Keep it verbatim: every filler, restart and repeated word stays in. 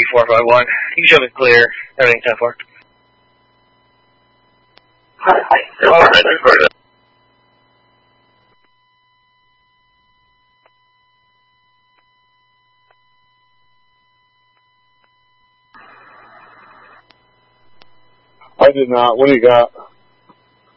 four five one. You can show me clear. Everything ten four. All right, recorded. I did not. What do you got?